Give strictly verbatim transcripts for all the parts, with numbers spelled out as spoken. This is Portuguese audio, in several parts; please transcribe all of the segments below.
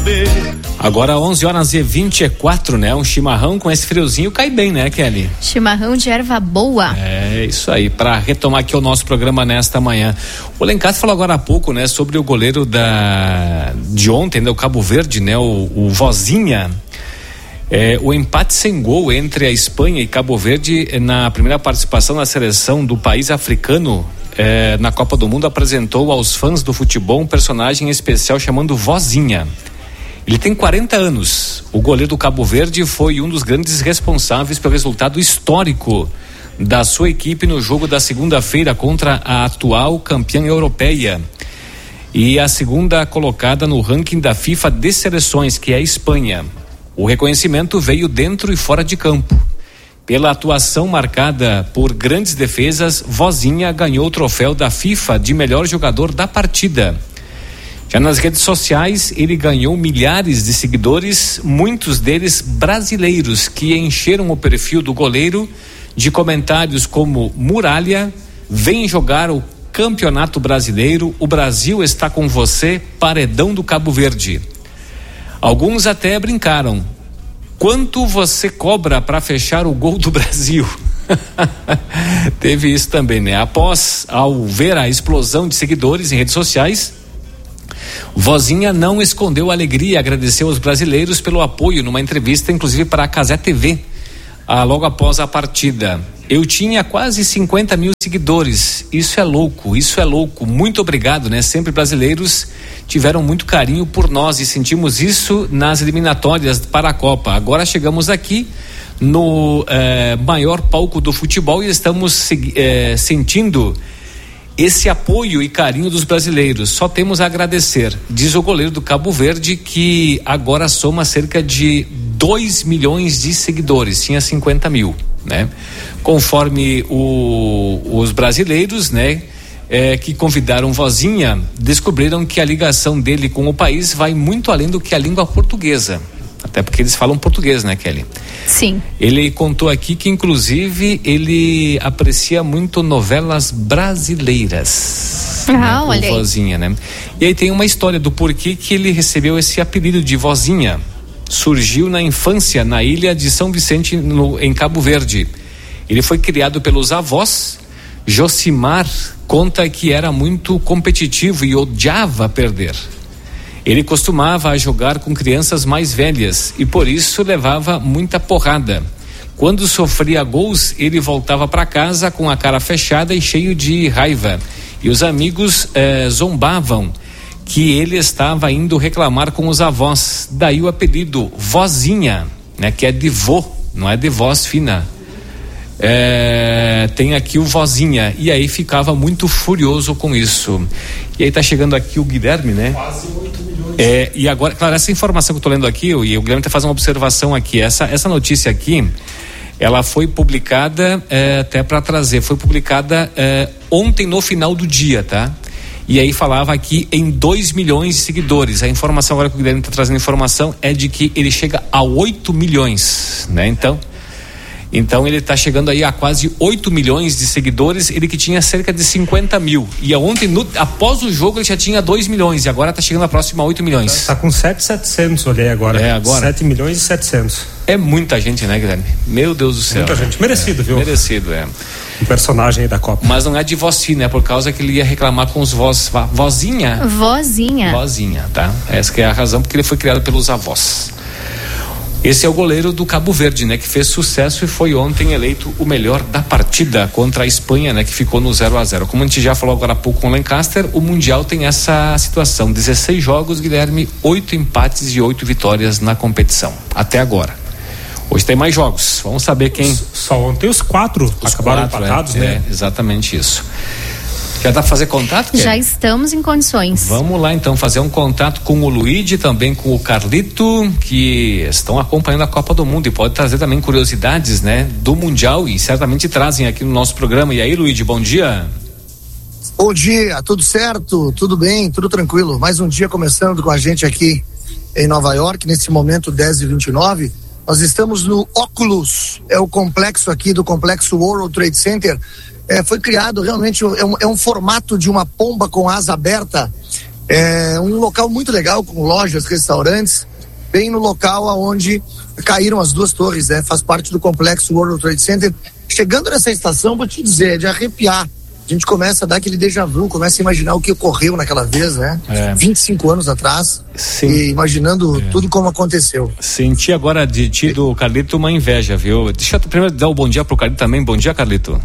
saber. Agora onze horas e vinte e quatro, né? Um chimarrão com esse friozinho cai bem, né, Kelly? Chimarrão de erva boa. É, isso aí, para retomar aqui o nosso programa nesta manhã. O Lencastre falou agora há pouco, né, sobre o goleiro da de ontem, né, o Cabo Verde, né, o, o Vozinha. É, o empate sem gol entre a Espanha e Cabo Verde na primeira participação na seleção do país africano é, na Copa do Mundo apresentou aos fãs do futebol um personagem especial chamado Vozinha. Ele tem quarenta anos. O goleiro do Cabo Verde foi um dos grandes responsáveis pelo resultado histórico da sua equipe no jogo da segunda-feira contra a atual campeã europeia e a segunda colocada no ranking da FIFA de seleções, que é a Espanha. O reconhecimento veio dentro e fora de campo. Pela atuação marcada por grandes defesas, Vozinha ganhou o troféu da FIFA de melhor jogador da partida. Já nas redes sociais, ele ganhou milhares de seguidores, muitos deles brasileiros, que encheram o perfil do goleiro de comentários como Muralha, vem jogar o Campeonato Brasileiro, o Brasil está com você, paredão do Cabo Verde. Alguns até brincaram. Quanto você cobra para fechar o gol do Brasil? Teve isso também, né? Após, ao ver a explosão de seguidores em redes sociais, Vozinha não escondeu a alegria e agradeceu aos brasileiros pelo apoio numa entrevista, inclusive para a Cazé T V, ah, logo após a partida. Eu tinha quase cinquenta mil seguidores, isso é louco, isso é louco, muito obrigado, né? Sempre brasileiros tiveram muito carinho por nós e sentimos isso nas eliminatórias para a Copa. Agora chegamos aqui no eh, maior palco do futebol e estamos eh, sentindo esse apoio e carinho dos brasileiros. Só temos a agradecer, diz o goleiro do Cabo Verde, que agora soma cerca de dois milhões de seguidores, tinha cinquenta mil, né? Conforme o, os brasileiros, né, é, que convidaram Vozinha, descobriram que a ligação dele com o país vai muito além do que a língua portuguesa. Até porque eles falam português, né, Kelly? Sim. Ele contou aqui que, inclusive, ele aprecia muito novelas brasileiras. Ah, né, olha aí. Vozinha, né? E aí tem uma história do porquê que ele recebeu esse apelido de Vozinha. Surgiu na infância na ilha de São Vicente, no, em Cabo Verde. Ele foi criado pelos avós. Josimar conta que era muito competitivo e odiava perder. Ele costumava jogar com crianças mais velhas e por isso levava muita porrada. Quando sofria gols, ele voltava para casa com a cara fechada e cheio de raiva. E os amigos eh, zombavam que ele estava indo reclamar com os avós. Daí o apelido Vozinha, né? Que é de vô, não é de voz fina. É, tem aqui o Vozinha, e aí ficava muito furioso com isso. E aí tá chegando aqui o Guilherme, né? Quase oito milhões. É, e agora, claro, essa informação que eu tô lendo aqui, e o Guilherme tá fazendo uma observação aqui, essa, essa notícia aqui, ela foi publicada, é, até para trazer, foi publicada é, ontem no final do dia, tá? E aí falava aqui em dois milhões de seguidores. A informação agora que o Guilherme tá trazendo informação é de que ele chega a oito milhões, né? Então, Então ele está chegando aí a quase oito milhões de seguidores, ele que tinha cerca de cinquenta mil. E ontem, no, após o jogo, ele já tinha dois milhões e agora está chegando a próxima a oito milhões. Está com sete mil e setecentos, olhei agora. É, agora. sete milhões e setecentos. É muita gente, né, Guilherme? Meu Deus do céu. Muita gente. Merecido, é, viu? Merecido, é. Um personagem aí da Copa. Mas não é de voz, né? Por causa que ele ia reclamar com os vós. Vozinha? Vozinha. Vozinha, tá? Essa que é a razão porque ele foi criado pelos avós. Esse é o goleiro do Cabo Verde, né? Que fez sucesso e foi ontem eleito o melhor da partida contra a Espanha, né? Que ficou no zero a zero. Como a gente já falou agora há pouco com o Lancaster, o Mundial tem essa situação. dezesseis jogos, Guilherme, oito empates e oito vitórias na competição. Até agora. Hoje tem mais jogos. Vamos saber quem... Só ontem os quatro os acabaram quatro, empatados, é, né? É, exatamente isso. Já dá pra fazer contato? Kelly? Já estamos em condições. Vamos lá então fazer um contato com o Luigi, também com o Carlito, que estão acompanhando a Copa do Mundo e pode trazer também curiosidades, né, do Mundial e certamente trazem aqui no nosso programa. E aí, Luigi, bom dia. Bom dia, tudo certo? Tudo bem? Tudo tranquilo? Mais um dia começando com a gente aqui em Nova York, nesse momento dez e vinte e nove. Nós estamos no Oculus, é o complexo aqui do complexo World Trade Center. É, foi criado realmente, é um, é um formato de uma pomba com asa aberta É um local muito legal, com lojas, restaurantes, bem no local onde caíram as duas torres, né? Faz parte do complexo World Trade Center. Chegando nessa estação, vou te dizer, é de arrepiar. A gente começa a dar aquele déjà vu, começa a imaginar o que ocorreu naquela vez, né? É. vinte e cinco anos atrás. Sim. E imaginando é. tudo como aconteceu. Senti agora de ti do Carlito uma inveja, viu? Deixa eu primeiro dar o bom dia pro Carlito também. Bom dia, Carlito.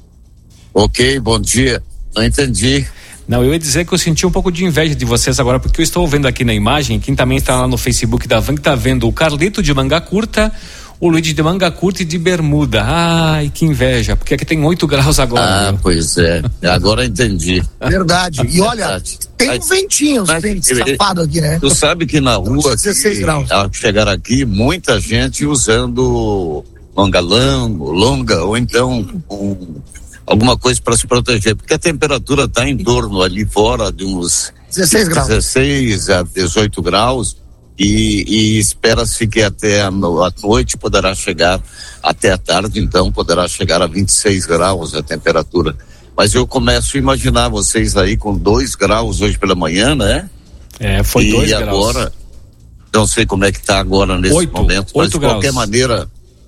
Ok, bom dia. Não entendi. Não, eu ia dizer que eu senti um pouco de inveja de vocês agora, porque eu estou vendo aqui na imagem, quem também está lá no Facebook da Van, que está vendo o Carlito de manga curta, o Luiz de manga curta e de bermuda. Ai, que inveja, porque aqui tem oito graus agora. Ah, viu? Pois é, agora entendi. Verdade, e olha, Verdade. tem um ventinho, tem safado aqui, né? Tu sabe que na rua, dezesseis graus. Ao chegar aqui, muita gente usando manga longa, ou então um, alguma coisa para se proteger, porque a temperatura está em torno ali fora de uns dezesseis graus. dezesseis a dezoito graus. E, e espera-se que até a, a noite poderá chegar, até a tarde então poderá chegar a vinte e seis graus a temperatura. Mas eu começo a imaginar vocês aí com dois graus hoje pela manhã, né? É, foi dois graus. E agora, não sei como é que está agora nesse oito, momento, mas de qualquer graus. maneira,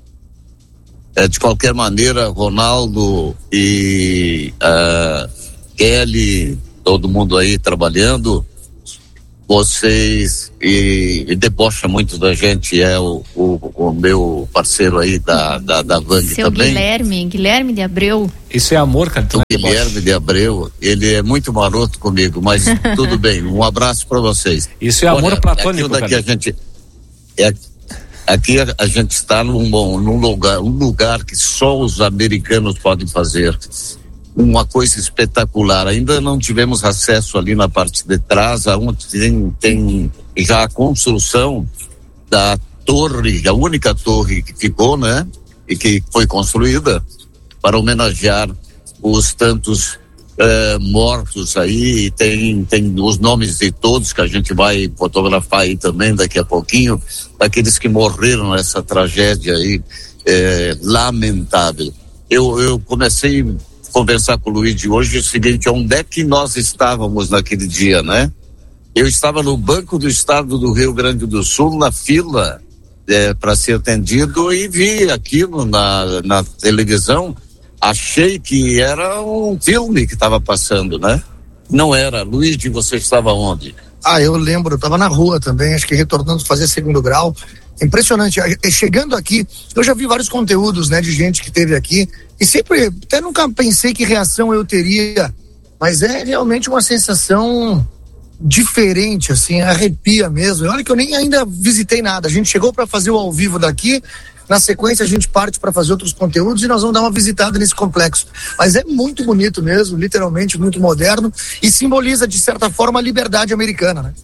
é, de qualquer maneira, Ronaldo e uh, Kelly, todo mundo aí trabalhando, vocês e, e debocha muito da gente, é o, o, o meu parceiro aí da, da, da Vang Seu também. Guilherme, Guilherme de Abreu. Isso é amor, cara. O Guilherme de Abreu, ele é muito maroto comigo, mas tudo bem, um abraço para vocês. Isso é amor Olha, platônico, daqui cara. A gente, é, aqui a, a gente está num, num lugar, um lugar que só os americanos podem fazer. Uma coisa espetacular. Ainda não tivemos acesso ali na parte de trás, onde tem, tem já a construção da torre, a única torre que ficou, né? E que foi construída para homenagear os tantos eh, mortos aí. Tem, tem os nomes de todos que a gente vai fotografar aí também daqui a pouquinho, daqueles que morreram nessa tragédia aí eh, lamentável. Eu, eu comecei conversar com o Luiz de hoje é o seguinte: onde é que nós estávamos naquele dia, né? Eu estava no Banco do Estado do Rio Grande do Sul, na fila é, para ser atendido, e vi aquilo na, na televisão, achei que era um filme que estava passando, né? Não era. Luiz, de você estava onde? Ah, eu lembro, eu estava na rua também, acho que retornando fazer segundo grau. Impressionante, chegando aqui, eu já vi vários conteúdos, né, de gente que esteve aqui, e sempre, até nunca pensei que reação eu teria, mas é realmente uma sensação diferente, assim, arrepia mesmo. Olha que eu nem ainda visitei nada, a gente chegou para fazer o ao vivo daqui, na sequência a gente parte para fazer outros conteúdos e nós vamos dar uma visitada nesse complexo, mas é muito bonito mesmo, literalmente muito moderno, e simboliza de certa forma a liberdade americana, né?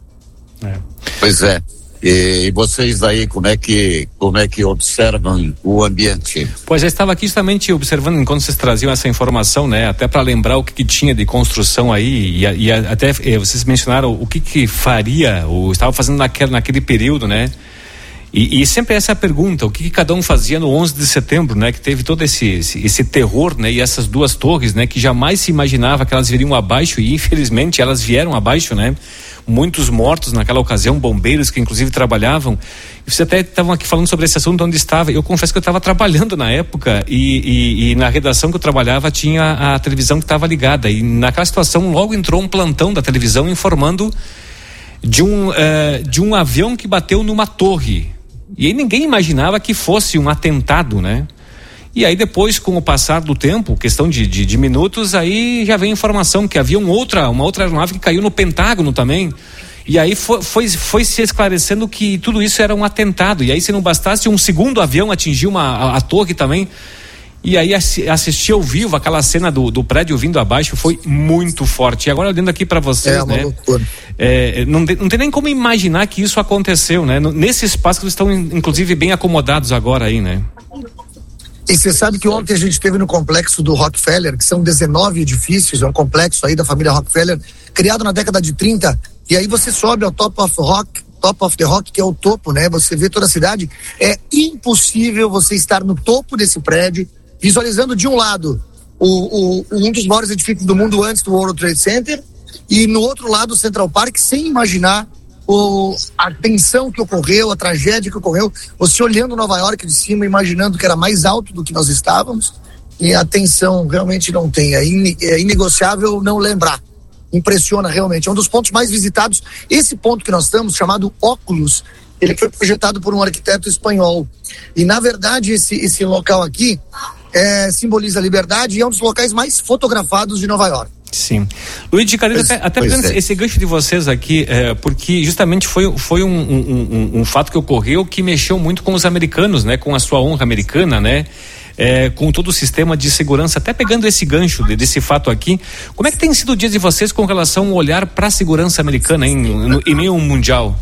É. Pois é. E vocês aí, como é que como é que observam o ambiente? Pois eu estava aqui justamente observando enquanto vocês traziam essa informação, né? Até para lembrar o que, que tinha de construção aí, e, e até eh, vocês mencionaram o que que faria, ou estava fazendo naquele, naquele período, né? E, e sempre essa pergunta, o que, que cada um fazia no onze de setembro, né? Que teve todo esse, esse, esse terror, né? E essas duas torres, né? Que jamais se imaginava que elas viriam abaixo, e infelizmente elas vieram abaixo, né? Muitos mortos naquela ocasião, bombeiros que inclusive trabalhavam. E vocês até estavam aqui falando sobre esse assunto, onde estava. Eu confesso que eu estava trabalhando na época e, e, e na redação que eu trabalhava tinha a televisão que estava ligada, e naquela situação logo entrou um plantão da televisão informando de um, uh, de um avião que bateu numa torre. E aí ninguém imaginava que fosse um atentado, né? E aí depois, com o passar do tempo, questão de, de, de minutos, aí já vem a informação que havia um outra, uma outra aeronave que caiu no Pentágono também. E aí foi, foi, foi se esclarecendo que tudo isso era um atentado. E aí, se não bastasse, um segundo avião atingiu uma, a, a torre também. E aí assistir ao vivo aquela cena do, do prédio vindo abaixo foi muito forte. E agora olhando aqui para vocês, é uma né? loucura. É, não, não tem nem como imaginar que isso aconteceu, né? Nesse espaço que eles estão inclusive bem acomodados agora aí, né? E você sabe que ontem a gente esteve no complexo do Rockefeller, que são dezenove edifícios, é um complexo aí da família Rockefeller, criado na década de trinta, e aí você sobe ao Top of Rock, Top of the Rock, que é o topo, né? Você vê toda a cidade, é impossível você estar no topo desse prédio, visualizando de um lado o, o, um dos maiores edifícios do mundo antes do World Trade Center, e no outro lado o Central Park, sem imaginar o, a tensão que ocorreu, a tragédia que ocorreu, você olhando Nova York de cima, imaginando que era mais alto do que nós estávamos, e a tensão realmente não tem, é, in, é inegociável não lembrar. Impressiona realmente, é um dos pontos mais visitados. Esse ponto que nós estamos, chamado Óculos, ele foi projetado por um arquiteto espanhol, e na verdade esse, esse local aqui é, simboliza a liberdade e é um dos locais mais fotografados de Nova York. Sim. Luiz de Carvalho, até, até pegando é. esse gancho de vocês aqui, é, porque justamente foi, foi um, um, um, um fato que ocorreu que mexeu muito com os americanos, né? Com a sua honra americana, né? É, com todo o sistema de segurança, até pegando esse gancho de, desse fato aqui, como é que tem sido o dia de vocês com relação ao olhar para a segurança americana em, no, em meio mundial?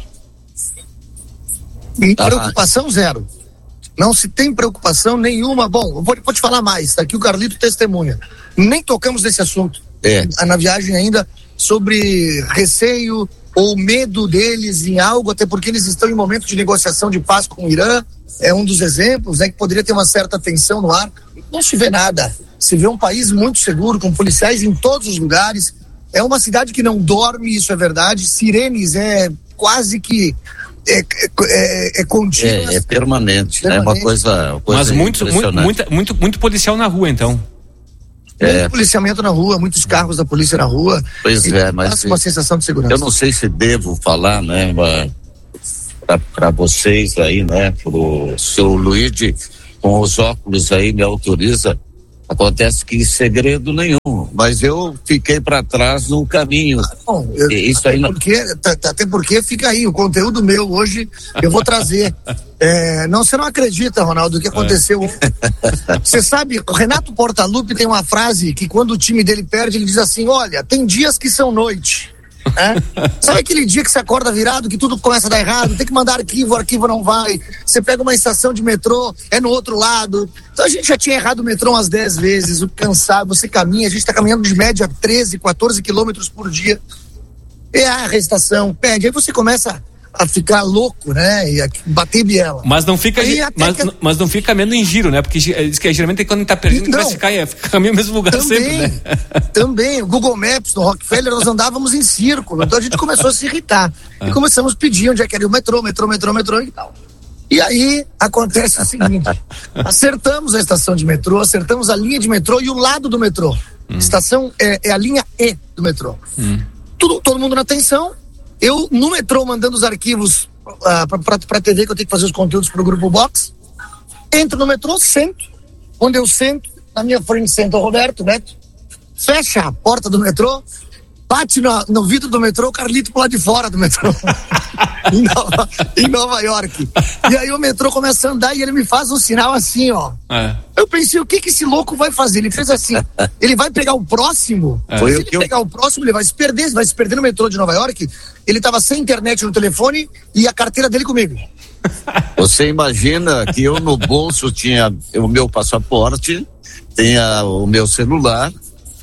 Preocupação zero. Não se tem preocupação nenhuma. Bom, eu vou, vou te falar mais, tá aqui o Carlito testemunha. Nem tocamos nesse assunto é. na viagem ainda, sobre receio ou medo deles em algo, até porque eles estão em momento de negociação de paz com o Irã, é um dos exemplos, né, que poderia ter uma certa tensão no ar. Não se vê nada, se vê um país muito seguro, com policiais em todos os lugares, é uma cidade que não dorme, isso é verdade, sirenes é quase que é, é, é contínua. É, é permanente, é uma coisa, uma coisa Mas muito, muito, muito, muito, muito policial na rua, então. É. Muito policiamento na rua, muitos carros da polícia na rua. Pois é, mas uma sensação de segurança. Eu não sei se devo falar, né, para vocês aí, né, pro seu Luigi, com os óculos aí me autoriza. Acontece que segredo nenhum, mas eu fiquei para trás no caminho. Bom, eu, isso aí não... porque, até porque fica aí, o conteúdo meu hoje eu vou trazer. É, não, você não acredita, Ronaldo, o que aconteceu. É. Você sabe, o Renato Portaluppi tem uma frase que quando o time dele perde, ele diz assim: olha, tem dias que são noite. É? Sabe aquele dia que você acorda virado, que tudo começa a dar errado, tem que mandar arquivo, o arquivo não vai, você pega uma estação de metrô, é no outro lado. Então a gente já tinha errado o metrô umas dez vezes, o cansado, você caminha, a gente está caminhando de média treze, quatorze quilômetros por dia, e a estação pede, aí você começa a ficar louco, né, e a bater biela. Mas não fica, mas, que... mas não fica caminhando em giro, né, porque diz que geralmente quando a gente tá perdido, não, começa a ficar, é, fica caminhando no mesmo lugar também, sempre, né? Também, o Google Maps, no Rockefeller, nós andávamos em círculo, então a gente começou a se irritar, ah. e começamos a pedir onde é que era o metrô, metrô, metrô, metrô e tal. E aí, acontece o seguinte, acertamos a estação de metrô, acertamos a linha de metrô e o lado do metrô. Hum. Estação é, é a linha E do metrô. Hum. Tudo, todo mundo na atenção. Eu, no metrô, mandando os arquivos uh, pra, pra, pra T V, que eu tenho que fazer os conteúdos pro Grupo Box. Entro no metrô, sento. Onde eu sento, na minha frente senta o Roberto, Beto. Fecha a porta do metrô, bate no, no vidro do metrô, o Carlito pro lado de fora do metrô. em, Nova, em Nova York. E aí o metrô começa a andar e ele me faz um sinal assim, ó. É. Eu pensei, o que que esse louco vai fazer? Ele fez assim, ele vai pegar o próximo? É. Se ele eu... pegar o próximo, ele vai se perder, vai se perder no metrô de Nova York. Ele tava sem internet no telefone e a carteira dele comigo. Você imagina que eu no bolso tinha o meu passaporte, tinha o meu celular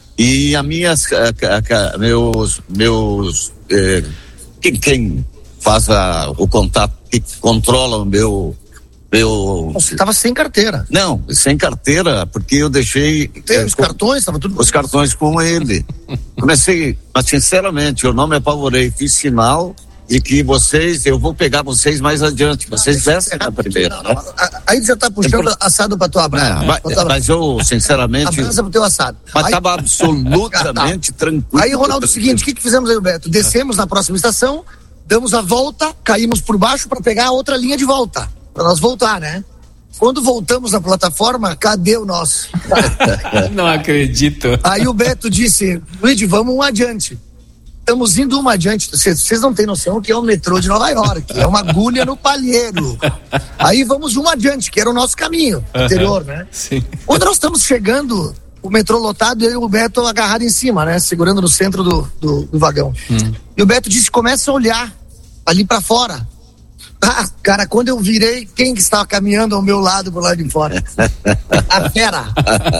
e a minhas, a, a, meus, meus, eh, quem, quem faz a, o contato, que controla o meu, meu... Você estava sem carteira? Não, sem carteira, porque eu deixei... Tem os com, cartões, estava tudo... Os cartões com ele. Comecei, mas sinceramente, eu não me apavorei, fiz sinal de que vocês, eu vou pegar vocês mais adiante, vocês descem na primeira, né? Aí você tá puxando é, assado pra tua brasa. Mas, mas eu, sinceramente... A brasa pro teu assado. Mas aí, tava absolutamente tá. tranquilo. Aí, Ronaldo, é o seguinte, o que que fizemos aí, Beto? Descemos na próxima estação, damos a volta, caímos por baixo para pegar a outra linha de volta, para nós voltar, né? Quando voltamos na plataforma, cadê o nosso? Não acredito. Aí o Beto disse, Luiz, vamos um adiante. Estamos indo uma adiante, vocês não têm noção que é o metrô de Nova York, é uma agulha no palheiro. Aí vamos um adiante, que era o nosso caminho anterior, uhum, né? Sim. Quando nós estamos chegando, o metrô lotado, eu e o Beto agarrado em cima, né? Segurando no centro do, do, do vagão. Hum. E o Beto disse, começa a olhar ali pra fora. Ah, cara, quando eu virei, quem que estava caminhando ao meu lado pro lado de fora? A fera.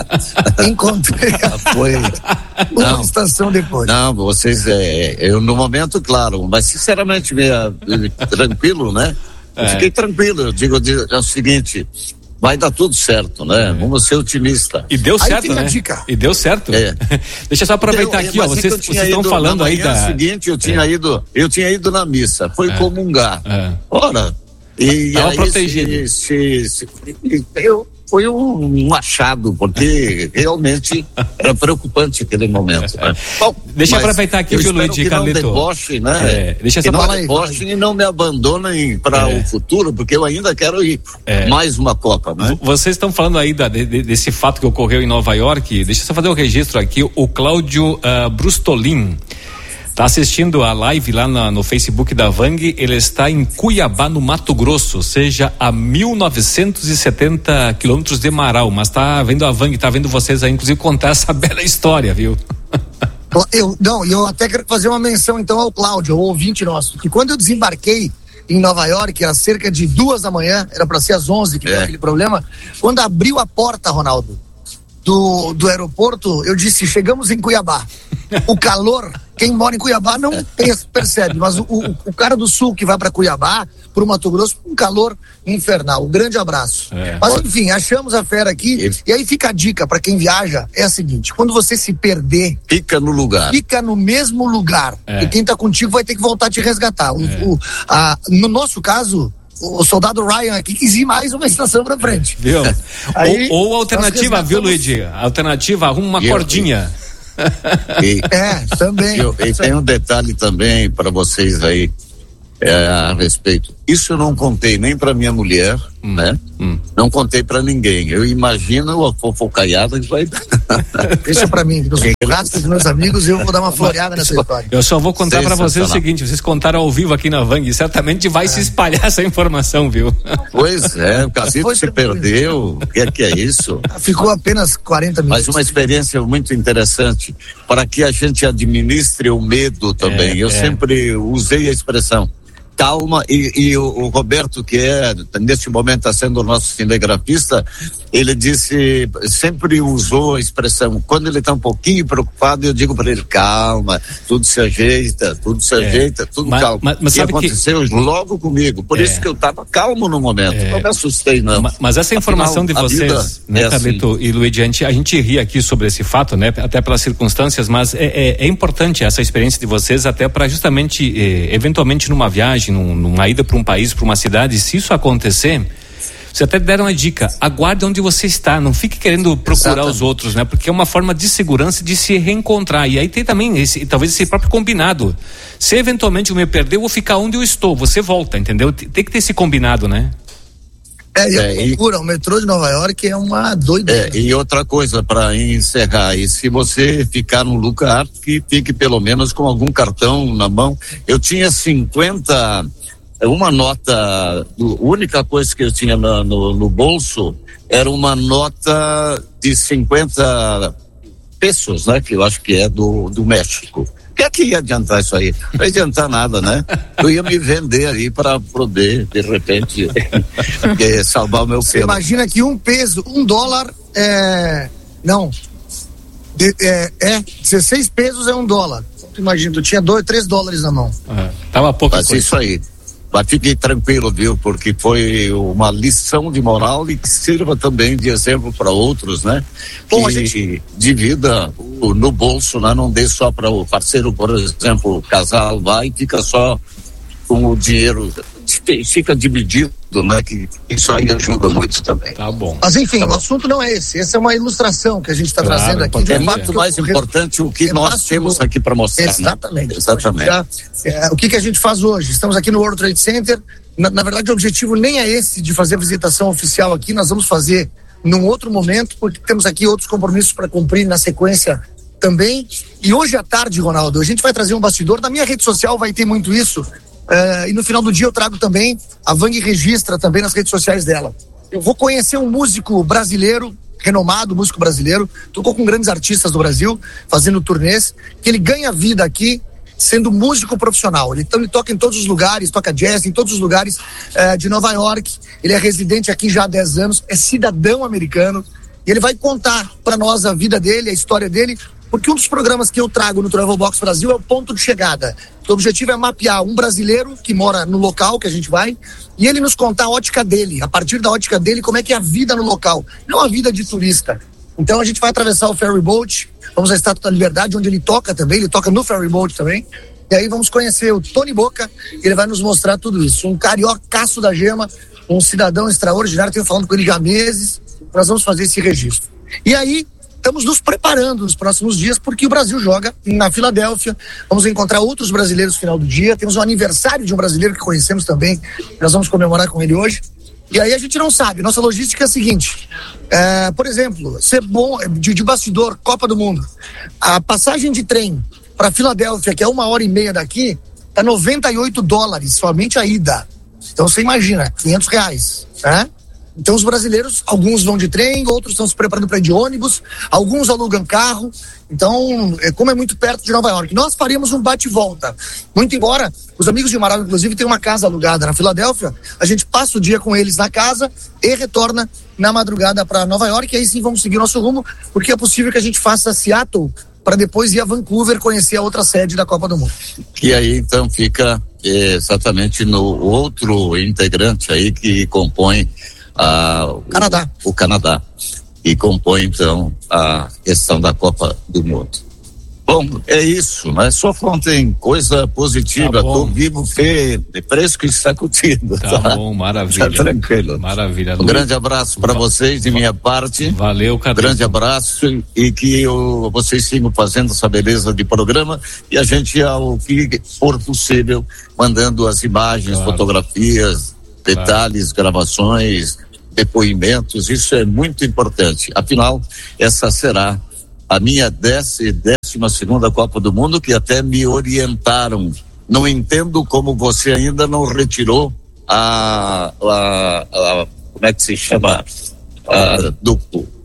Encontrei. Foi. Uma Não, estação depois. Não, vocês, é, eu no momento, claro, mas sinceramente, meio, tranquilo, né? É. Eu fiquei tranquilo, eu digo é o seguinte, vai dar tudo certo, né? É. Vamos ser otimistas. E deu certo, aí tem né? A dica. E deu certo. É. Deixa eu só aproveitar Deu, aqui, ó. Vocês, vocês estão falando aí da. seguinte, eu tinha é. ido, eu tinha ido na missa, foi é. comungar. É. Ora, e Tava aí protegido. Se, se, se, eu, foi um, um achado, porque realmente era preocupante aquele momento. Né? Bom, deixa eu aproveitar aqui, viu, Luiz de Carlito? Não deboche, né? É, deixa que eu não falar deboche e não me abandonem para é. o futuro, porque eu ainda quero ir. É. Mais uma Copa, né? Vocês estão falando aí da, de, desse fato que ocorreu em Nova York. Deixa eu só fazer o um registro aqui. O Cláudio uh, Brustolin está assistindo a live lá na, no Facebook da Vang. Ele está em Cuiabá, no Mato Grosso, ou seja, a mil novecentos e setenta quilômetros de Marau, mas está vendo a Vang, está vendo vocês aí, inclusive, contar essa bela história, viu? Eu, não, e eu até quero fazer uma menção então ao Cláudio, ao ouvinte nosso, que quando eu desembarquei em Nova York, às cerca de duas da manhã, era para ser às onze que é. Foi aquele problema, quando abriu a porta, Ronaldo, do, do aeroporto, eu disse, chegamos em Cuiabá. O calor, quem mora em Cuiabá não percebe, mas o, o, o cara do sul que vai para Cuiabá, pro Mato Grosso, um calor infernal. Um grande abraço. É. Mas enfim, achamos a fera aqui, e aí fica a dica para quem viaja, é a seguinte, quando você se perder, fica no lugar. Fica no mesmo lugar. É. E quem tá contigo vai ter que voltar a te resgatar. O, é. o, a, no nosso caso, o soldado Ryan aqui quis ir mais uma estação pra frente. Viu? Aí, ou, ou alternativa, viu, Luigi? Alternativa, arruma uma eu, cordinha. E, é, também. Eu, e tem um detalhe também para vocês aí é, a respeito. Isso eu não contei nem para minha mulher, hum, né? Hum. Não contei para ninguém. Eu imagino a fofocaiada que vai dar. Deixa para mim, nos churrascos dos meus amigos, eu vou dar uma floreada nessa história. Eu só vou contar para vocês o seguinte: vocês contaram ao vivo aqui na Vang, certamente vai é. se espalhar essa informação, viu? Pois é, o Casito se perdeu. O que é que é isso? Ficou apenas quarenta minutos. Mas uma experiência muito interessante para que a gente administre o medo também. É, eu é. sempre usei a expressão calma, e, e o, o Roberto, que é, neste momento está sendo o nosso cinegrafista, ele disse, sempre usou a expressão, quando ele está um pouquinho preocupado, eu digo para ele, calma, tudo se ajeita, tudo se é. ajeita, tudo mas, calma. Mas, mas e aconteceu que... logo comigo, por é. isso que eu estava calmo no momento, é. não me assustei não. Mas, mas essa informação Afinal, de vocês, né, é Carlito assim. E Luiz, a gente, a gente ri aqui sobre esse fato, né, até pelas circunstâncias, mas é, é, é importante essa experiência de vocês, até para justamente, eh, eventualmente numa viagem, Num, numa ida para um país, para uma cidade, se isso acontecer, vocês até deram uma dica, aguarde onde você está, não fique querendo procurar Exatamente. Os outros, né? Porque é uma forma de segurança de se reencontrar, e aí tem também esse, talvez esse próprio combinado, se eventualmente eu me perder, eu vou ficar onde eu estou, você volta, entendeu? Tem que ter esse combinado, né? É, e a é, loucura, e... o metrô de Nova York é uma doideira. É, e outra coisa para encerrar, e se você ficar num lugar, que fique pelo menos com algum cartão na mão. Eu tinha cinquenta, uma nota, a única coisa que eu tinha no, no, no bolso era uma nota de cinquenta pesos, né? Que eu acho que é do, do México. O que é que ia adiantar isso aí? Não ia adiantar nada, né? Eu ia me vender aí para poder, de repente, salvar o meu Você pelo. Imagina que um peso, um dólar, é... não, de, é, é, dezesseis pesos é um dólar. Imagina, tu tinha dois, três dólares na mão. É, tava pouco. Mas isso aí. Mas fique tranquilo, viu? Porque foi uma lição de moral e que sirva também de exemplo para outros, né? Bom, que a gente... de vida no bolso, né? Não dê só para o parceiro, por exemplo, o casal vai e fica só com o dinheiro, fica dividido, né? Que isso aí ajuda muito também. Tá bom. Mas enfim, tá o bom. assunto não é esse. Essa é uma ilustração que a gente está claro, trazendo aqui. É muito mais importante o que nós temos aqui para mostrar. Exatamente. Né? Exatamente. Já, é, o que, que a gente faz hoje? Estamos aqui no World Trade Center. Na, na verdade, o objetivo nem é esse de fazer a visitação oficial aqui. Nós vamos fazer num outro momento, porque temos aqui outros compromissos para cumprir na sequência também. E hoje à tarde, Ronaldo, a gente vai trazer um bastidor. Na minha rede social vai ter muito isso. Uh, e no final do dia eu trago também, a Vang registra também nas redes sociais dela. Eu vou conhecer um músico brasileiro, renomado músico brasileiro, tocou com grandes artistas do Brasil, fazendo turnês, que ele ganha vida aqui sendo músico profissional. Ele, então, ele toca em todos os lugares, toca jazz em todos os lugares uh, de Nova York. Ele é residente aqui já há dez anos, é cidadão americano. E ele vai contar para nós a vida dele, a história dele, Porque um dos programas que eu trago no Travel Box Brasil é o ponto de chegada. O objetivo é mapear um brasileiro que mora no local que a gente vai e ele nos contar a ótica dele, a partir da ótica dele, como é que é a vida no local, não a vida de turista. Então a gente vai atravessar o ferry boat, vamos à Estátua da Liberdade, onde ele toca também, ele toca no ferry boat também. E aí vamos conhecer o Tony Boca, e ele vai nos mostrar tudo isso. Um cariocaço da gema, um cidadão extraordinário, tenho falando com ele já há meses, nós vamos fazer esse registro. E aí estamos nos preparando nos próximos dias, porque o Brasil joga na Filadélfia. Vamos encontrar outros brasileiros no final do dia. Temos um aniversário de um brasileiro que conhecemos também. Nós vamos comemorar com ele hoje. E aí a gente não sabe. Nossa logística é a seguinte. É, por exemplo, ser bom de, de bastidor, Copa do Mundo. A passagem de trem para Filadélfia, que é uma hora e meia daqui, tá noventa e oito dólares, somente a ida. Então você imagina, quinhentos reais, né? Então os brasileiros, alguns vão de trem, outros estão se preparando para ir de ônibus, alguns alugam carro. Então, é, como é muito perto de Nova York, nós faríamos um bate-volta. Muito embora os amigos de Amaral, inclusive, tenham uma casa alugada na Filadélfia, a gente passa o dia com eles na casa e retorna na madrugada para Nova York, e aí sim vamos seguir nosso rumo, porque é possível que a gente faça Seattle para depois ir a Vancouver conhecer a outra sede da Copa do Mundo. Que aí então fica é, exatamente no outro integrante aí que compõe Ah, o Canadá. O Canadá, e compõe então a questão da Copa do Mundo. Bom, é isso, né? Só ontem coisa positiva, tá tô vivo, fe, fresco e sacudido. Tá, tá bom, maravilha. Tá tranquilo. Maravilha. Um grande abraço para vocês de minha parte. Valeu, Cadê? Grande abraço e que eu, vocês sigam fazendo essa beleza de programa e a gente, ao que for possível, mandando as imagens, claro, fotografias, detalhes, claro, gravações, depoimentos, isso é muito importante. Afinal, essa será a minha décima segunda Copa do Mundo, que até me orientaram. Não entendo como você ainda não retirou a, a, a como é que se chama, a, do,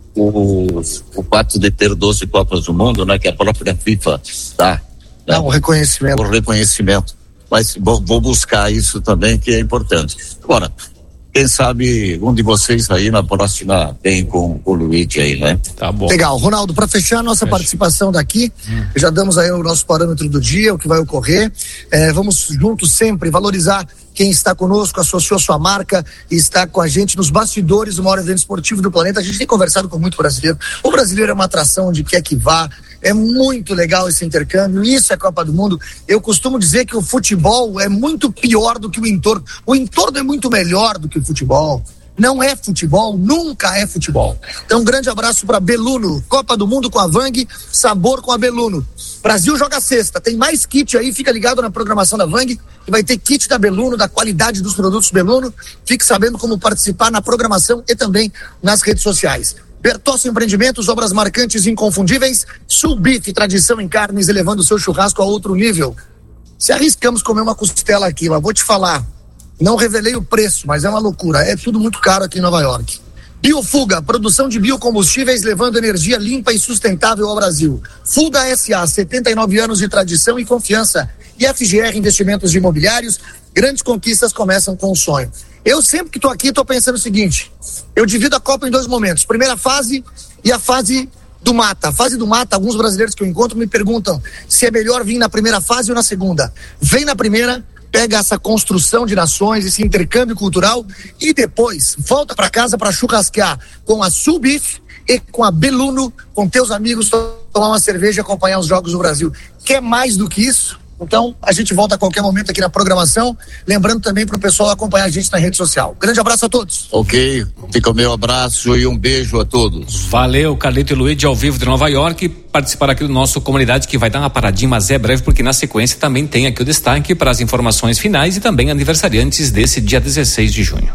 o, o fato de ter doze Copas do Mundo, né, que a própria FIFA dá. Né, não, o reconhecimento. O reconhecimento. Mas vou, vou buscar isso também, que é importante. Agora, quem sabe um de vocês aí na próxima tem com o Luigi aí, né? Tá bom. Legal. Ronaldo, para fechar a nossa Fecha. participação daqui, hum. já damos aí o nosso parâmetro do dia, o que vai ocorrer. É, vamos juntos sempre valorizar quem está conosco, associou sua marca e está com a gente nos bastidores do maior evento esportivo do planeta. A gente tem conversado com muito brasileiro. O brasileiro é uma atração onde quer que vá. É muito legal esse intercâmbio, isso é Copa do Mundo. Eu costumo dizer que o futebol é muito pior do que o entorno. O entorno é muito melhor do que o futebol. Não é futebol, nunca é futebol. Então um grande abraço para Beluno, Copa do Mundo com a Vang, sabor com a Beluno. Brasil joga sexta, tem mais kit aí, fica ligado na programação da Vang, que vai ter kit da Beluno, da qualidade dos produtos Beluno. Fique sabendo como participar na programação e também nas redes sociais. Bertossi Empreendimentos, obras marcantes e inconfundíveis. Sul Beef, tradição em carnes, elevando o seu churrasco a outro nível. Se arriscamos comer uma costela aqui, mas vou te falar, não revelei o preço, mas é uma loucura, é tudo muito caro aqui em Nova York. Biofuga, produção de biocombustíveis levando energia limpa e sustentável ao Brasil. Fuga S A, setenta e nove anos de tradição e confiança. E F G R Investimentos Imobiliários, grandes conquistas começam com um sonho. Eu sempre que estou aqui estou pensando o seguinte, eu divido a Copa em dois momentos, primeira fase e a fase do mata. A fase do mata, alguns brasileiros que eu encontro me perguntam se é melhor vir na primeira fase ou na segunda. Vem na primeira, pega essa construção de nações, esse intercâmbio cultural e depois volta para casa para churrasquear com a Sul Beef e com a Beluno, com teus amigos, tomar uma cerveja e acompanhar os jogos do Brasil. Quer mais do que isso? Então, a gente volta a qualquer momento aqui na programação, lembrando também para o pessoal acompanhar a gente na rede social. Grande abraço a todos. Ok, fica o meu abraço e um beijo a todos. Valeu, Carlito e Luigi, ao vivo de Nova York, participar aqui do nosso Comunidade, que vai dar uma paradinha, mas é breve, porque na sequência também tem aqui o destaque para as informações finais e também aniversariantes desse dia dezesseis de junho.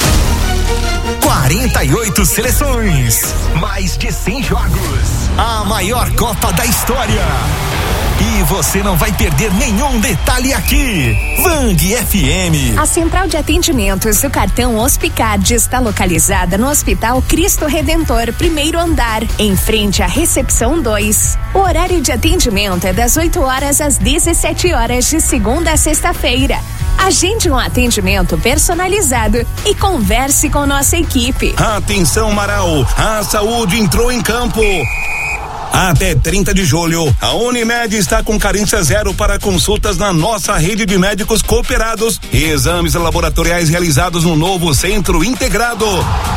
quarenta e oito seleções, mais de cem jogos, a maior Copa da história. E você não vai perder nenhum detalhe aqui. Vang F M. A central de atendimentos do cartão Hospicard está localizada no Hospital Cristo Redentor, primeiro andar, em frente à recepção dois. O horário de atendimento é das oito horas às dezessete horas, de segunda a sexta-feira. Agende um atendimento personalizado e converse com nossa equipe. Atenção, Marau, a saúde entrou em campo. Até trinta de julho, a Unimed está com carência zero para consultas na nossa rede de médicos cooperados e exames laboratoriais realizados no novo Centro Integrado.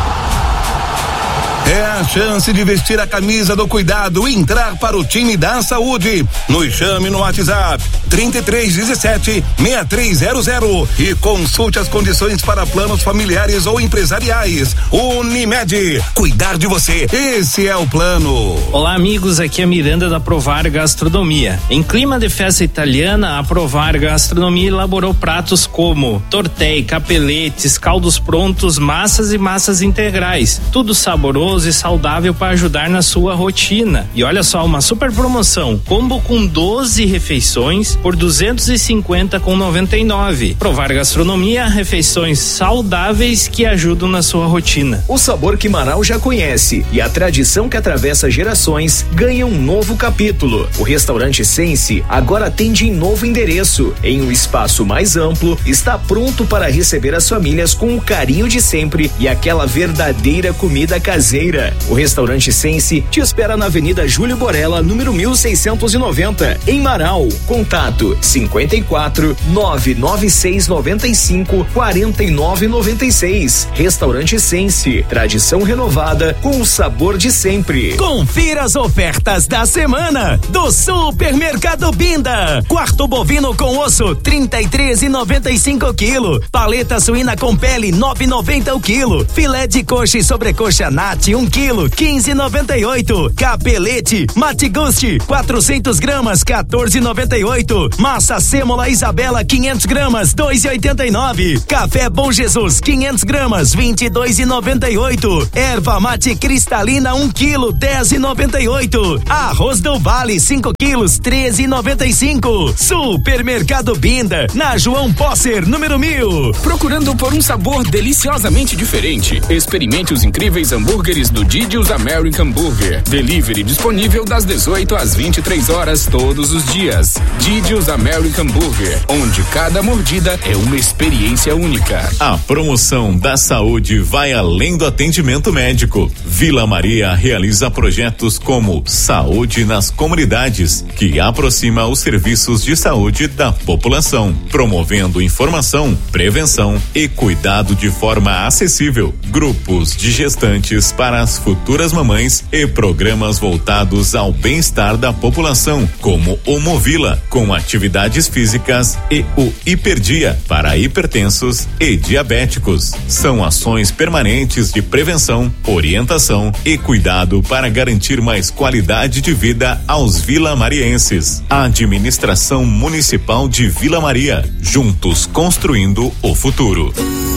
É a chance de vestir a camisa do cuidado e entrar para o time da saúde. Nos chame no WhatsApp trinta e três dezessete, sessenta e três zero zero e consulte as condições para planos familiares ou empresariais. Unimed, cuidar de você, esse é o plano. Olá amigos, aqui é a Miranda da Provar Gastronomia. Em clima de festa italiana, a Provar Gastronomia elaborou pratos como tortei, capeletes, caldos prontos, massas e massas integrais. Tudo saboroso e saudável para ajudar na sua rotina. E olha só, uma super promoção, combo com doze refeições por duzentos e cinquenta com noventa e nove. Provar Gastronomia, refeições saudáveis que ajudam na sua rotina. O sabor que Manaus já conhece e a tradição que atravessa gerações ganha um novo capítulo. O restaurante Sense agora atende em novo endereço, em um espaço mais amplo, está pronto para receber as famílias com o carinho de sempre e aquela verdadeira comida caseira. O restaurante Sense te espera na Avenida Júlio Borella, número mil seiscentos e noventa, em Marau. Contato cinquenta e quatro, nove nove seis noventa e cinco, quarenta e nove noventa e seis. Restaurante Sense, tradição renovada com o sabor de sempre. Confira as ofertas da semana do Supermercado Binda. Quarto bovino com osso trinta e três e noventa e cinco quilo. Paleta suína com pele nove e noventa o quilo. Filé de coxa e sobrecoxa Nat um quilo, quinze e noventa e oito. Capelete Mate Gusti, quatrocentos gramas, quatorze e noventa e oito. Massa sêmola Isabela, quinhentos gramas, dois e oitenta e nove. Café Bom Jesus, quinhentos gramas, vinte e dois e noventa e oito. Erva mate cristalina, um quilo, dez e noventa e oito. Arroz do Vale, cinco quilos, treze e noventa e cinco. Supermercado Binda, na João Posser, número mil. Procurando por um sabor deliciosamente diferente? Experimente os incríveis hambúrgueres do Didi's American Burger. Delivery disponível das dezoito às vinte e três horas todos os dias. Didi's American Burger, onde cada mordida é uma experiência única. A promoção da saúde vai além do atendimento médico. Vila Maria realiza projetos como Saúde nas Comunidades, que aproxima os serviços de saúde da população, promovendo informação, prevenção e cuidado de forma acessível. Grupos de gestantes para as futuras mamães e programas voltados ao bem-estar da população, como o Movila, com atividades físicas, e o Hiperdia, para hipertensos e diabéticos. São ações permanentes de prevenção, orientação e cuidado para garantir mais qualidade de vida aos vilamarienses. Administração Municipal de Vila Maria, juntos construindo o futuro.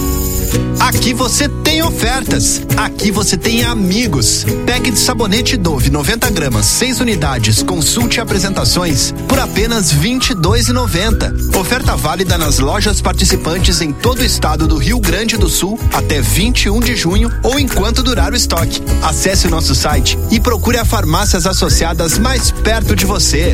Aqui você tem ofertas, aqui você tem amigos. Pack de sabonete Dove noventa gramas, seis unidades, consulte apresentações por apenas vinte e dois reais e noventa centavos. Oferta válida nas lojas participantes em todo o estado do Rio Grande do Sul até vinte e um de junho ou enquanto durar o estoque. Acesse o nosso site e procure as farmácias associadas mais perto de você.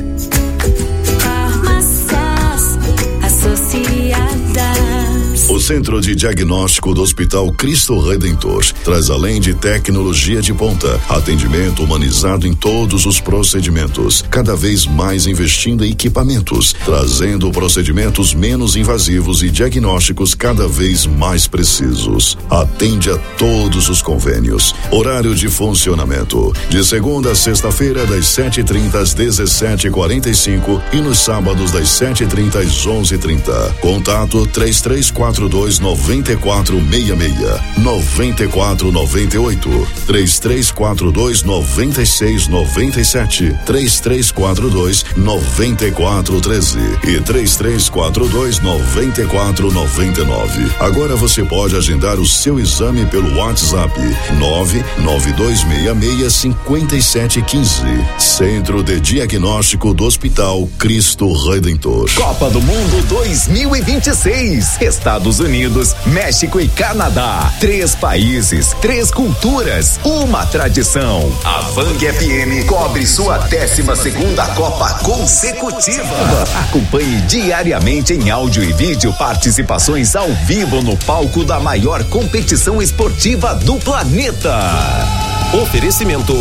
Farmácias Associadas. O Centro de Diagnóstico do Hospital Cristo Redentor traz, além de tecnologia de ponta, atendimento humanizado em todos os procedimentos, cada vez mais investindo em equipamentos, trazendo procedimentos menos invasivos e diagnósticos cada vez mais precisos. Atende a todos os convênios. Horário de funcionamento: de segunda a sexta-feira, das sete e trinta às dezessete e quarenta e cinco e nos sábados das sete e trinta às onze e trinta. Contato três três quatro dois nove quatro seis seis, nove quatro nove oito, três três quatro dois nove seis nove sete, três três quatro dois nove quatro um três e três três quatro dois nove quatro nove nove. Agora você pode agendar o seu exame pelo WhatsApp nove nove dois seis seis cinco sete um cinco. Centro de Diagnóstico do Hospital Cristo Redentor. Copa do Mundo dois mil e vinte e seis. Estados Unidos, México e Canadá. Três países, três culturas, uma tradição. A Vang F M cobre sua décima segunda Copa consecutiva. Acompanhe diariamente em áudio e vídeo participações ao vivo no palco da maior competição esportiva do planeta. Oferecimento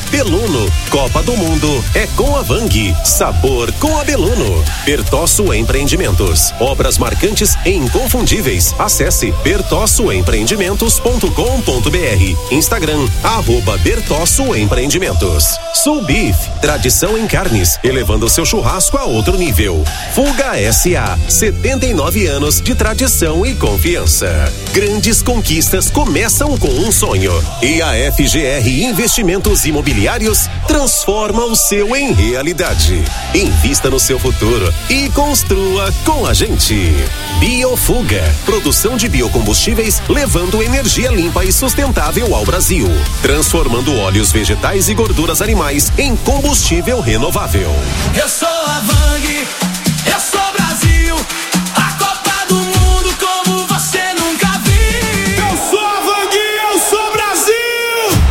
Beluno, Copa do Mundo é com a Vang, sabor com a Beluno. Bertosso Empreendimentos, obras marcantes e inconfundíveis. Acesse bertosso empreendimentos ponto com ponto br. Instagram, arroba Bertosso Empreendimentos. Sul Beef, tradição em carnes, elevando seu churrasco a outro nível. Fuga S A, setenta e nove anos de tradição e confiança. Grandes conquistas começam com um sonho. E a F G R Investimentos Imobiliários transforma o seu em realidade. Invista no seu futuro e construa com a gente. Biofuga, produção de biocombustíveis levando energia limpa e sustentável ao Brasil, transformando óleos vegetais e gorduras animais em combustível renovável. Eu sou a Vang.